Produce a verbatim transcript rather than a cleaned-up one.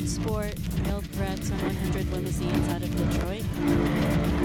transport male threats on one hundred limousines out of Detroit.